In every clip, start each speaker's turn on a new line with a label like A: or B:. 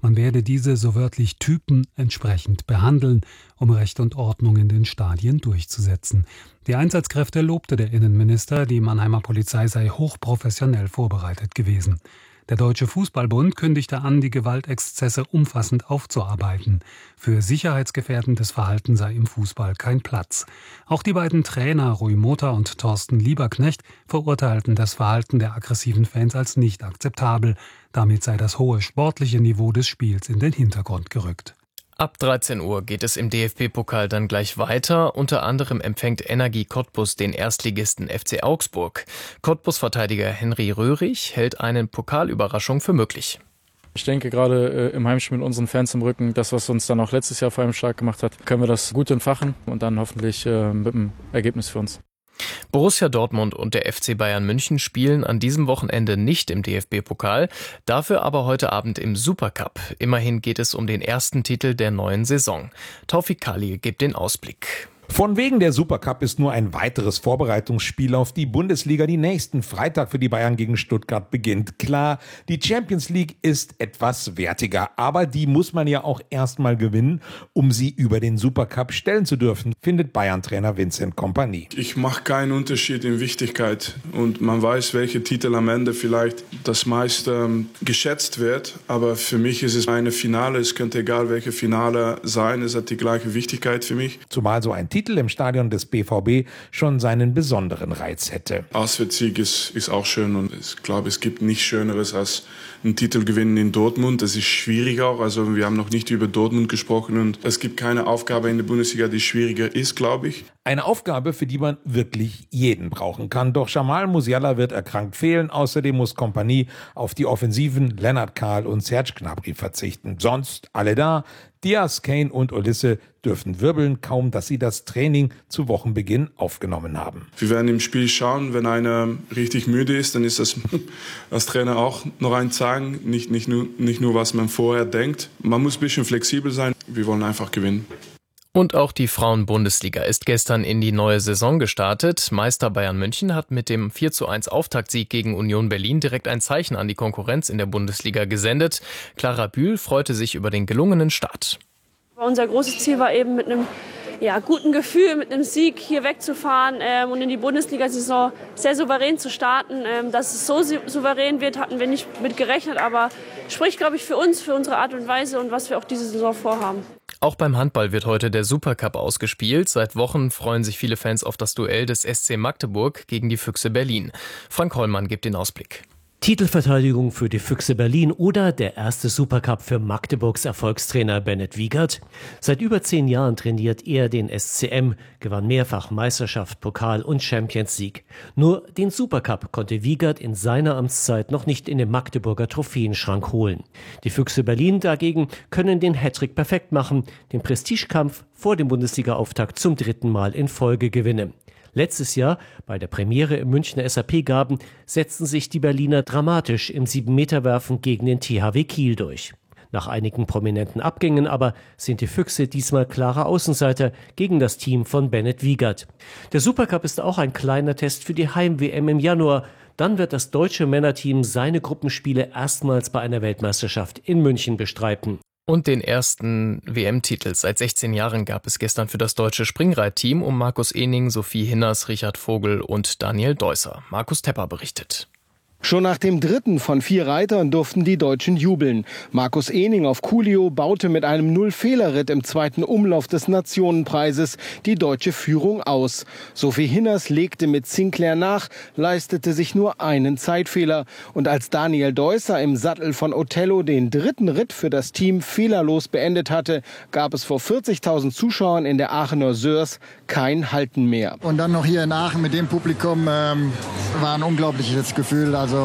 A: Man werde diese so wörtlich Typen entsprechend behandeln, um Recht und Ordnung in den Stadien durchzusetzen. Die Einsatzkräfte lobte der Innenminister, die Mannheimer Polizei sei hochprofessionell vorbereitet gewesen. Der Deutsche Fußballbund kündigte an, die Gewaltexzesse umfassend aufzuarbeiten. Für sicherheitsgefährdendes Verhalten sei im Fußball kein Platz. Auch die beiden Trainer Rui Mota und Thorsten Lieberknecht verurteilten das Verhalten der aggressiven Fans als nicht akzeptabel. Damit sei das hohe sportliche Niveau des Spiels in den Hintergrund gerückt.
B: Ab 13 Uhr geht es im DFB-Pokal dann gleich weiter. Unter anderem empfängt Energie Cottbus den Erstligisten FC Augsburg. Cottbus-Verteidiger Henry Röhrig hält eine Pokalüberraschung für möglich.
C: Ich denke, gerade im Heimspiel mit unseren Fans im Rücken, das, was uns dann auch letztes Jahr vor allem stark gemacht hat, können wir das gut entfachen und dann hoffentlich mit einem Ergebnis für uns.
B: Borussia Dortmund und der FC Bayern München spielen an diesem Wochenende nicht im DFB-Pokal, dafür aber heute Abend im Supercup. Immerhin geht es um den ersten Titel der neuen Saison. Taufik Kali gibt den Ausblick.
D: Von wegen der Supercup ist nur ein weiteres Vorbereitungsspiel auf die Bundesliga, die nächsten Freitag für die Bayern gegen Stuttgart beginnt. Klar, die Champions League ist etwas wertiger, aber die muss man ja auch erstmal gewinnen, um sie über den Supercup stellen zu dürfen, findet Bayern-Trainer Vincent Kompany.
E: Ich mache keinen Unterschied in Wichtigkeit und man weiß, welche Titel am Ende vielleicht das meiste geschätzt wird, aber für mich ist es eine Finale, es könnte egal welche Finale sein, es hat die gleiche Wichtigkeit für mich.
D: Zumal so ein Titel im Stadion des BVB schon seinen besonderen Reiz hätte.
E: Auswärtssieg ist auch schön und ich glaube, es gibt nichts Schöneres als einen Titel gewinnen in Dortmund. Das ist schwierig auch, also wir haben noch nicht über Dortmund gesprochen und es gibt keine Aufgabe in der Bundesliga, die schwieriger ist, glaube ich.
D: Eine Aufgabe, für die man wirklich jeden brauchen kann. Doch Jamal Musiala wird erkrankt fehlen. Außerdem muss Kompany auf die Offensiven Lennart Kahl und Serge Gnabry verzichten. Sonst alle da. Diaz, Kane und Olise dürfen wirbeln, kaum dass sie das Training zu Wochenbeginn aufgenommen haben.
E: Wir werden im Spiel schauen, wenn einer richtig müde ist, dann ist das als Trainer auch noch ein Zeigen, nicht nur, was man vorher denkt. Man muss ein bisschen flexibel sein, wir wollen einfach gewinnen.
B: Und auch die Frauen-Bundesliga ist gestern in die neue Saison gestartet. Meister Bayern München hat mit dem 4:1 Auftaktsieg gegen Union Berlin direkt ein Zeichen an die Konkurrenz in der Bundesliga gesendet. Clara Bühl freute sich über den gelungenen Start.
F: Unser großes Ziel war eben mit einem guten Gefühl, mit einem Sieg hier wegzufahren und in die Bundesliga-Saison sehr souverän zu starten. Dass es so souverän wird, hatten wir nicht mit gerechnet, aber spricht, glaube ich, für uns, für unsere Art und Weise und was wir auch diese Saison vorhaben.
B: Auch beim Handball wird heute der Supercup ausgespielt. Seit Wochen freuen sich viele Fans auf das Duell des SC Magdeburg gegen die Füchse Berlin. Frank Hollmann gibt den Ausblick.
G: Titelverteidigung für die Füchse Berlin oder der erste Supercup für Magdeburgs Erfolgstrainer Bennett Wiegert. Seit über 10 Jahren trainiert er den SCM, gewann mehrfach Meisterschaft, Pokal und Champions League. Nur den Supercup konnte Wiegert in seiner Amtszeit noch nicht in den Magdeburger Trophäenschrank holen. Die Füchse Berlin dagegen können den Hattrick perfekt machen, den Prestigekampf vor dem Bundesliga-Auftakt zum 3. Mal in Folge gewinnen. Letztes Jahr, bei der Premiere im Münchner SAP-Garten, setzten sich die Berliner dramatisch im 7-Meter-Werfen gegen den THW Kiel durch. Nach einigen prominenten Abgängen aber sind die Füchse diesmal klare Außenseiter gegen das Team von Bennett Wiegert. Der Supercup ist auch ein kleiner Test für die Heim-WM im Januar. Dann wird das deutsche Männerteam seine Gruppenspiele erstmals bei einer Weltmeisterschaft in München bestreiten.
B: Und den ersten WM-Titel seit 16 Jahren gab es gestern für das deutsche Springreitteam um Markus Ehning, Sophie Hinners, Richard Vogel und Daniel Deusser. Markus Tepper berichtet.
H: Schon nach dem 3. von 4 Reitern durften die Deutschen jubeln. Markus Ehning auf Coolio baute mit einem Null-Fehler-Ritt im 2. Umlauf des Nationenpreises die deutsche Führung aus. Sophie Hinners legte mit Sinclair nach, leistete sich nur einen Zeitfehler. Und als Daniel Deusser im Sattel von Othello den 3. Ritt für das Team fehlerlos beendet hatte, gab es vor 40.000 Zuschauern in der Aachener Sörs kein Halten mehr.
I: Und dann noch hier in Aachen mit dem Publikum war ein unglaubliches Gefühl. Also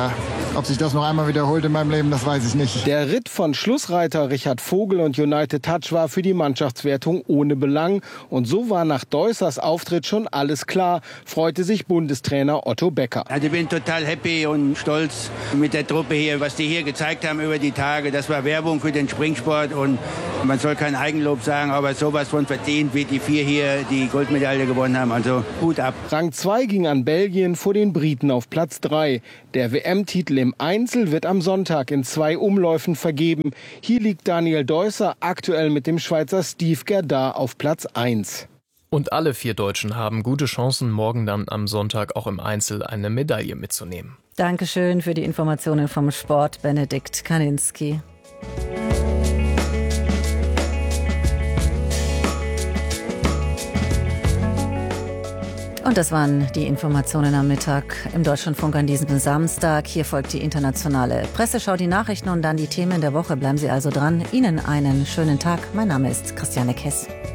I: ob sich das noch einmal wiederholt in meinem Leben, das weiß ich nicht.
H: Der Ritt von Schlussreiter Richard Vogel und United Touch war für die Mannschaftswertung ohne Belang. Und so war nach Deussers Auftritt schon alles klar, freute sich Bundestrainer Otto Becker.
J: Also ich bin total happy und stolz mit der Truppe hier, was die hier gezeigt haben über die Tage. Das war Werbung für den Springsport und man soll kein Eigenlob sagen, aber sowas von verdient, wie die 4 hier die Goldmedaille gewonnen haben. Also Hut ab.
H: Rang 2 ging an Belgien vor den Briten auf Platz 3. Der WM-Titel im Einzel wird am Sonntag in 2 Umläufen vergeben. Hier liegt Daniel Deusser aktuell mit dem Schweizer Steve Gerdard auf Platz 1.
B: Und alle 4 Deutschen haben gute Chancen, morgen dann am Sonntag auch im Einzel eine Medaille mitzunehmen.
K: Dankeschön für die Informationen vom Sport, Benedikt Kaninski. Und das waren die Informationen am Mittag im Deutschlandfunk an diesem Samstag. Hier folgt die internationale Presseschau, die Nachrichten und dann die Themen der Woche. Bleiben Sie also dran. Ihnen einen schönen Tag. Mein Name ist Christiane Kess.